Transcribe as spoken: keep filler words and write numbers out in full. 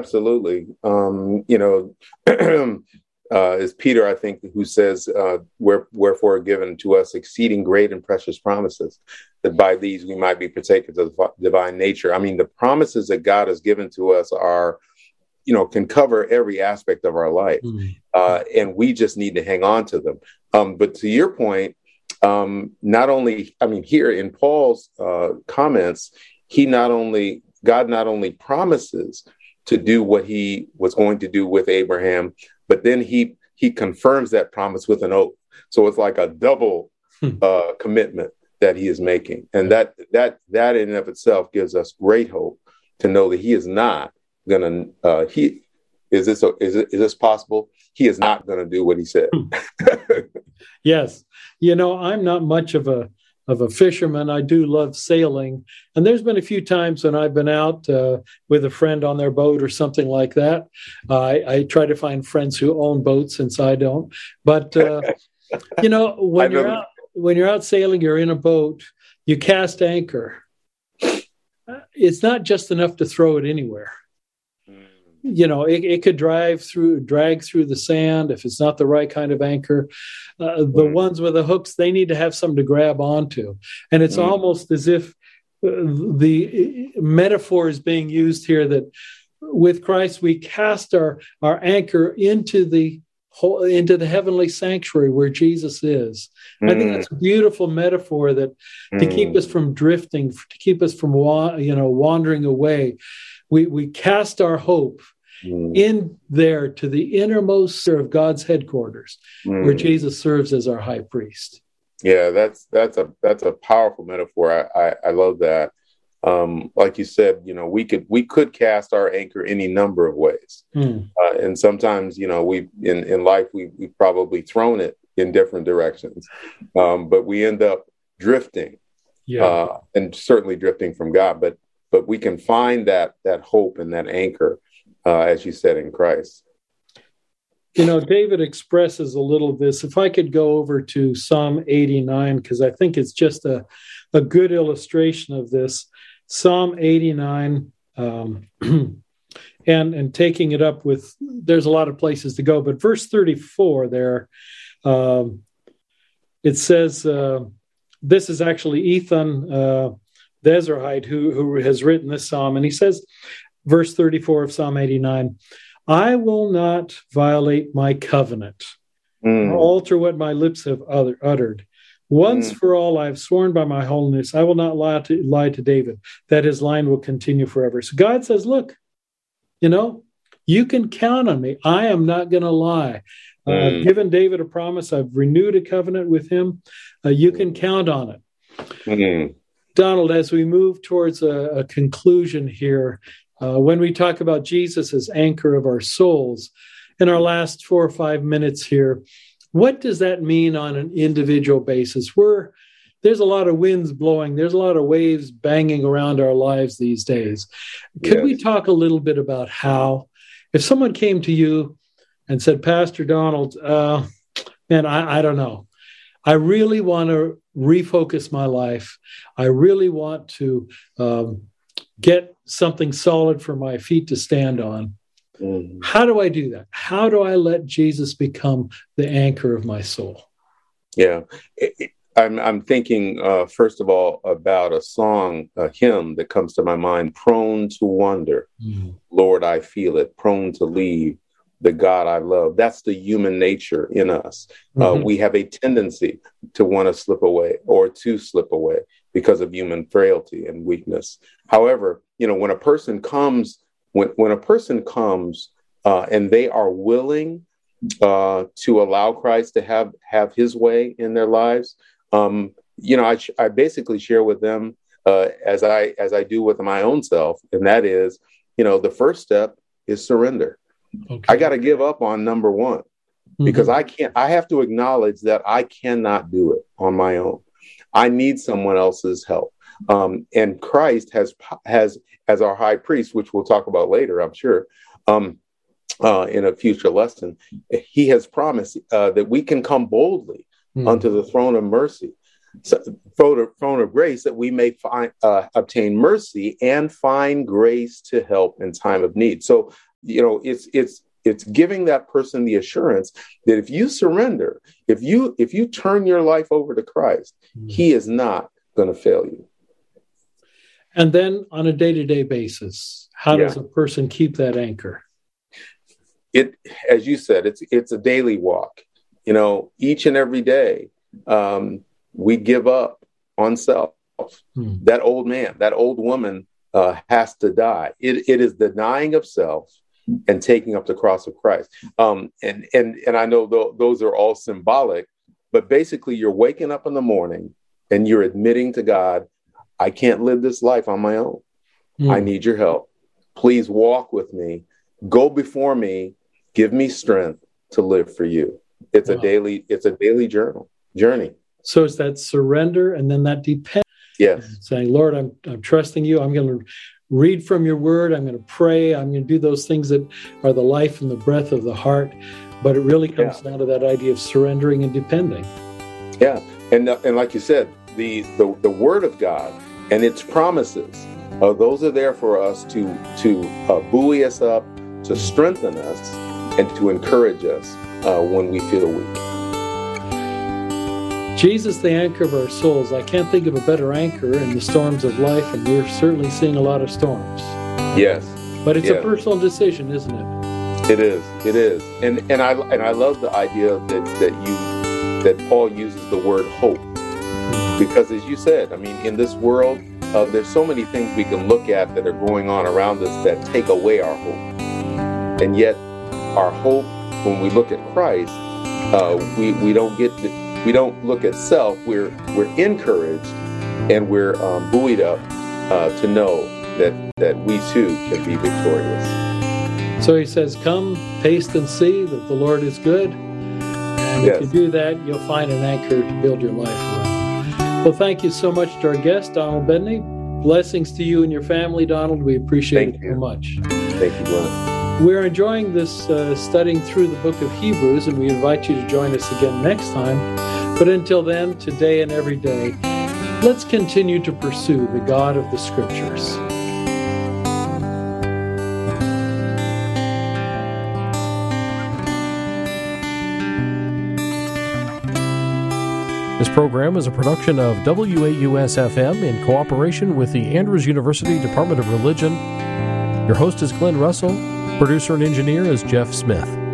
absolutely. Um, you know, uh, it's Peter, I think, who says, uh, Where, wherefore are given to us exceeding great and precious promises, that by these we might be partakers of the divine nature. I mean, the promises that God has given to us are, you know, can cover every aspect of our life. Mm-hmm. Uh, and we just need to hang on to them. Um, but to your point, um, not only, I mean, here in Paul's uh, comments, he not only, God not only promises to do what he was going to do with Abraham, but then he he confirms that promise with an oath. So it's like a double uh, commitment that he is making. And that that that in and of itself gives us great hope to know that he is not going to, uh, he, is this, is it, is this possible? He is not going to do what he said. Yes. You know, I'm not much of a of a fisherman. I do love sailing. And there's been a few times when I've been out uh, with a friend on their boat or something like that. Uh, I, I try to find friends who own boats since I don't. But, uh, you know, when you're out, when you're out sailing, you're in a boat, you cast anchor. It's not just enough to throw it anywhere. You know, it, it could drive through, drag through the sand if it's not the right kind of anchor. Uh, the mm. ones with the hooks, they need to have something to grab onto. And it's mm. almost as if uh, the metaphor is being used here that with Christ, we cast our, our anchor into the whole, into the heavenly sanctuary where Jesus is. Mm. I think that's a beautiful metaphor that mm. to keep us from drifting, to keep us from, wa- you know, wandering away. We, we cast our hope Mm. in there to the innermost of God's headquarters, mm. where Jesus serves as our high priest. Yeah, that's that's a that's a powerful metaphor. I I, I love that. Um, like you said, you know, we could we could cast our anchor any number of ways, mm. uh, and sometimes, you know, we in in life we we've probably thrown it in different directions, um, but we end up drifting, yeah, uh, and certainly drifting from God. But but we can find that that hope and that anchor. Uh, as you said, in Christ. You know, David expresses a little of this. If I could go over to Psalm eighty-nine, because I think it's just a, a good illustration of this. Psalm eighty-nine, um, and, and taking it up with, there's a lot of places to go, but verse thirty-four there, um, it says, uh, this is actually Ethan uh, the Ezrahite who, who has written this psalm, and he says, verse thirty-four of Psalm eighty-nine, I will not violate my covenant mm. or alter what my lips have other, uttered. Once mm. for all, I have sworn by my holiness, I will not lie to, lie to David, that his line will continue forever. So God says, look, you know, you can count on me. I am not going to lie. Mm. Uh, I've given David a promise. I've renewed a covenant with him. Uh, you can count on it. Mm. Donald, as we move towards a, a conclusion here, Uh, when we talk about Jesus as anchor of our souls, in our last four or five minutes here, what does that mean on an individual basis? We're, there's a lot of winds blowing. There's a lot of waves banging around our lives these days. Could yes. we talk a little bit about how, if someone came to you and said, Pastor Donald, uh, man, I, I don't know. I really want to refocus my life. I really want to um, get something solid for my feet to stand on. Mm. How do I do that? How do I let Jesus become the anchor of my soul? Yeah, it, it, I'm, I'm thinking, uh, first of all, about a song, a hymn that comes to my mind, Prone to Wander. Mm. Lord, I feel it, prone to leave the God I love. That's the human nature in us. Mm-hmm. Uh, we have a tendency to want to slip away or to slip away because of human frailty and weakness. However, you know, when a person comes, when, when a person comes uh, and they are willing uh, to allow Christ to have, have his way in their lives, um, you know, I, I basically share with them uh, as I, as I do with my own self. And that is, you know, the first step is surrender. Okay. I got to give up on number one because mm-hmm. I can't, I have to acknowledge that I cannot do it on my own. I need someone else's help. Um, and Christ has, has, as our high priest, which we'll talk about later, I'm sure, um, uh, in a future lesson, he has promised uh, that we can come boldly mm. unto the throne of mercy, so, throne, of, throne of grace, that we may find, uh, obtain mercy and find grace to help in time of need. So you know, it's it's it's giving that person the assurance that if you surrender, if you if you turn your life over to Christ, mm-hmm. he is not going to fail you. And then on a day-to-day basis, how yeah. does a person keep that anchor? It, as you said, it's it's a daily walk. You know, each and every day, um, we give up on self. Hmm. That old man, that old woman uh, has to die. It, it is denying of self and taking up the cross of Christ. Um, and and and I know th- those are all symbolic, but basically, you're waking up in the morning and you're admitting to God, I can't live this life on my own. Hmm. I need your help. Please walk with me. Go before me. Give me strength to live for you. It's wow. a daily, it's a daily journal journey. So it's that surrender and then that depend. Yes. Saying, Lord, I'm I'm trusting you. I'm going to read from your word. I'm going to pray. I'm going to do those things that are the life and the breath of the heart. But it really comes yeah. down to that idea of surrendering and depending. Yeah. And uh, and like you said, the, the, the word of God and its promises, uh, those are there for us to, to uh, buoy us up, to strengthen us, and to encourage us uh, when we feel weak. Jesus, the anchor of our souls. I can't think of a better anchor in the storms of life, and we're certainly seeing a lot of storms. Yes. But it's yes. a personal decision, isn't it? It is. It is. And and I and I love the idea that that you that Paul uses the word hope. Because as you said, I mean, in this world, uh, there's so many things we can look at that are going on around us that take away our hope. And yet, our hope, when we look at Christ, uh, we we don't get the, we don't look at self. We're we're encouraged and we're um, buoyed up uh, to know that that we too can be victorious. So he says, "Come, taste and see that the Lord is good." And yes. if you do that, you'll find an anchor to build your life around. Well, thank you so much to our guest, Donald Bedney. Blessings to you and your family, Donald. We appreciate thank it you. so much. Thank you, Glenn. We're enjoying this uh, studying through the book of Hebrews, and we invite you to join us again next time. But until then, today and every day, let's continue to pursue the God of the Scriptures. This program is a production of W A U S F M in cooperation with the Andrews University Department of Religion. Your host is Glenn Russell. Producer and engineer is Jeff Smith.